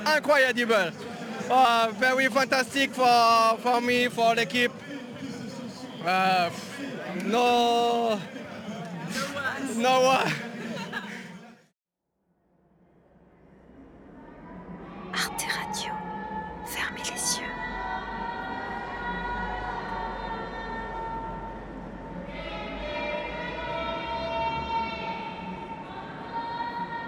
incroyable. Very fantastic for me, for l'équipe. No, no,